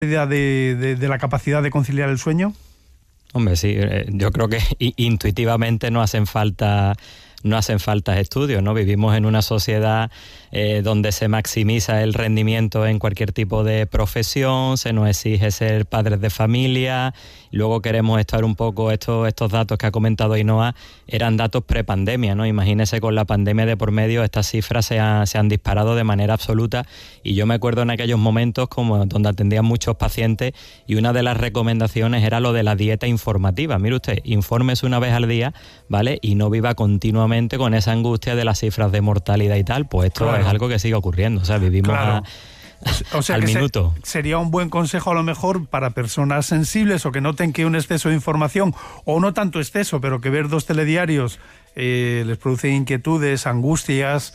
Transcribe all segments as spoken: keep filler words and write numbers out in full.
pérdida de, de, de la capacidad de conciliar el sueño? Hombre, sí, eh, yo creo que intuitivamente no hacen falta... no hacen falta estudios, ¿no? Vivimos en una sociedad eh, donde se maximiza el rendimiento en cualquier tipo de profesión, se nos exige ser padres de familia, y luego queremos estar un poco, estos, estos datos que ha comentado Ainhoa, eran datos prepandemia, ¿no? Imagínese con la pandemia de por medio, estas cifras se, ha, se han disparado de manera absoluta, y yo me acuerdo en aquellos momentos como donde atendían muchos pacientes, y una de las recomendaciones era lo de la dieta informativa. Mire usted, infórmese una vez al día, ¿vale? Y no viva continuamente con esa angustia de las cifras de mortalidad y tal, pues esto claro. es algo que sigue ocurriendo, o sea, vivimos claro. a, o sea, al que minuto. Se, sería un buen consejo a lo mejor para personas sensibles o que noten que un exceso de información, o no tanto exceso, pero que ver dos telediarios eh, les produce inquietudes, angustias,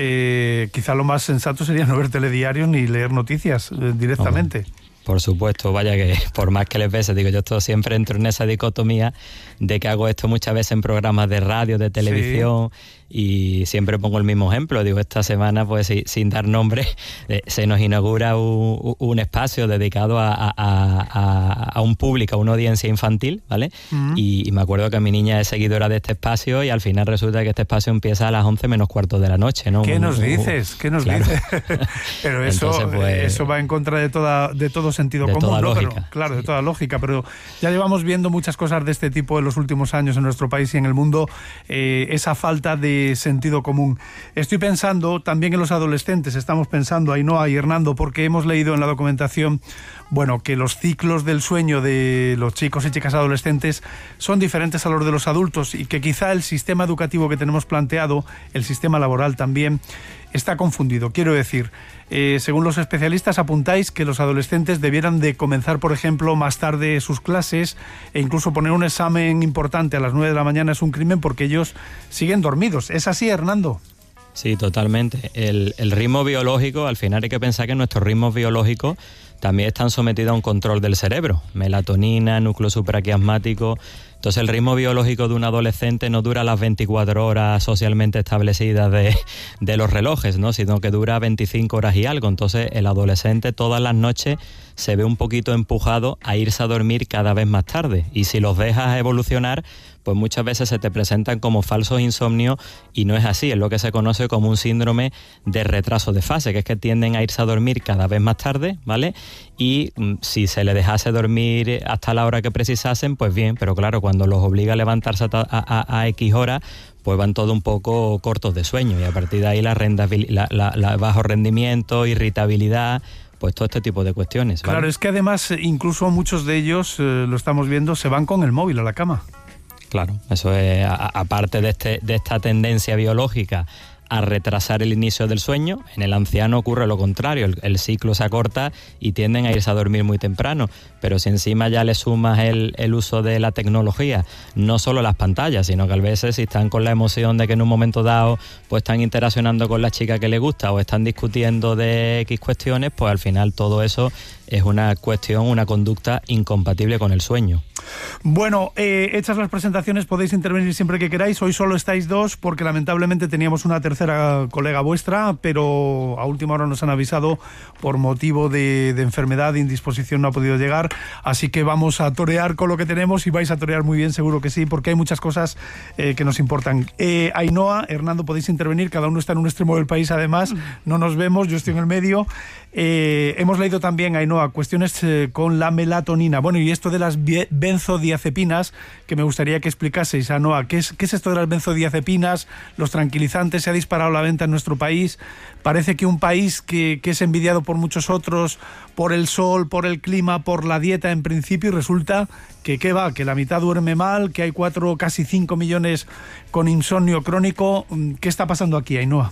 eh, quizá lo más sensato sería no ver telediarios ni leer noticias eh, directamente. Oh. Por supuesto, vaya que por más que les pese, digo, yo esto siempre entro en esa dicotomía de que hago esto muchas veces en programas de radio, de televisión, sí. Y siempre pongo el mismo ejemplo. Digo, esta semana, pues sin dar nombre, eh, se nos inaugura un, un espacio dedicado a, a, a, a un público, a una audiencia infantil, ¿vale? Uh-huh. Y, y me acuerdo que mi niña es seguidora de este espacio y al final resulta que este espacio empieza a las once menos cuarto de la noche, ¿no? ¿Qué un, nos un, dices? ¿Qué nos claro. dices? Pero eso, Entonces, pues, eso va en contra de toda de todo sentido de común, toda ¿no? lógica. Pero, claro, sí. de toda lógica, pero ya llevamos viendo muchas cosas de este tipo en los últimos años en nuestro país y en el mundo, eh, esa falta de sentido común. Estoy pensando también en los adolescentes, estamos pensando, Ainhoa y Hernando, porque hemos leído en la documentación, bueno, que los ciclos del sueño de los chicos y chicas adolescentes son diferentes a los de los adultos y que quizá el sistema educativo que tenemos planteado, el sistema laboral también, está confundido. Quiero decir, eh, según los especialistas apuntáis que los adolescentes debieran de comenzar, por ejemplo, más tarde sus clases e incluso poner un examen importante a las nueve de la mañana es un crimen porque ellos siguen dormidos. ¿Es así, Hernando? Sí, totalmente. El, el ritmo biológico, al final hay que pensar que nuestros ritmos biológicos también están sometidos a un control del cerebro. Melatonina, núcleo supraquiasmático. Entonces el ritmo biológico de un adolescente no dura las veinticuatro horas socialmente establecidas de, de los relojes, ¿no? Sino que dura veinticinco horas y algo. Entonces el adolescente todas las noches se ve un poquito empujado a irse a dormir cada vez más tarde. Y si los dejas evolucionar, pues muchas veces se te presentan como falsos insomnios y no es así, es lo que se conoce como un síndrome de retraso de fase, que es que tienden a irse a dormir cada vez más tarde, ¿vale? Y mm, si se le dejase dormir hasta la hora que precisasen, pues bien, pero claro, cuando los obliga a levantarse a, a, a, a X hora, pues van todo un poco cortos de sueño y a partir de ahí la, rendabil- la, la, la bajo rendimiento, irritabilidad, pues todo este tipo de cuestiones, ¿vale? Claro, es que además incluso muchos de ellos, eh, lo estamos viendo, se van con el móvil a la cama. Claro, eso es a, aparte de, este, de esta tendencia biológica a retrasar el inicio del sueño. En el anciano ocurre lo contrario, el, el ciclo se acorta y tienden a irse a dormir muy temprano, pero si encima ya le sumas el, el uso de la tecnología, no solo las pantallas, sino que a veces si están con la emoción de que en un momento dado pues están interaccionando con la chica que les gusta o están discutiendo de X cuestiones, pues al final todo eso es una cuestión, una conducta incompatible con el sueño. Bueno, eh, hechas las presentaciones podéis intervenir siempre que queráis. Hoy solo estáis dos porque lamentablemente teníamos una tercera colega vuestra, pero a última hora nos han avisado por motivo de, de enfermedad, de indisposición, no ha podido llegar, así que vamos a torear con lo que tenemos y vais a torear muy bien, seguro que sí, porque hay muchas cosas eh, que nos importan. Eh, Ainhoa, Hernando, podéis intervenir, cada uno está en un extremo del país además, no nos vemos, yo estoy en el medio. Eh, hemos leído también, Ainhoa, cuestiones eh, con la melatonina. Bueno, y esto de las benzodiazepinas, que me gustaría que explicaseis, Ainhoa, ¿qué es, ¿qué es esto de las benzodiazepinas? Los tranquilizantes, se ha disparado la venta en nuestro país. Parece que un país que, que es envidiado por muchos otros, por el sol, por el clima, por la dieta en principio, y resulta que ¿qué va? Que la mitad duerme mal, que hay cuatro, casi cinco millones con insomnio crónico. ¿Qué está pasando aquí, Ainhoa?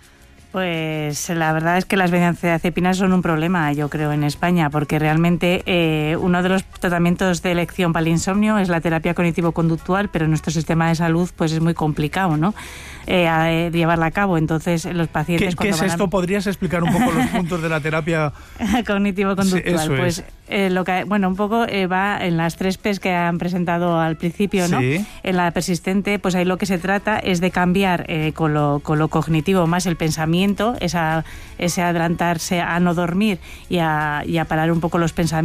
Pues la verdad es que las benzodiazepinas son un problema, yo creo, en España, porque realmente eh, uno de los tratamientos de elección para el insomnio es la terapia cognitivo-conductual, pero en nuestro sistema de salud pues es muy complicado, ¿no? Eh, a, eh, llevarla a cabo. Entonces los pacientes... ¿Qué, ¿qué es esto? A... ¿Podrías explicar un poco los puntos de la terapia cognitivo-conductual? Sí, eso pues es. Eh, lo que, bueno, un poco eh, va en las tres P's que han presentado al principio, ¿no? Sí. En la persistente, pues ahí lo que se trata es de cambiar eh, con, lo, con lo cognitivo más el pensamiento, esa, ese adelantarse a no dormir y a, y a parar un poco los pensamientos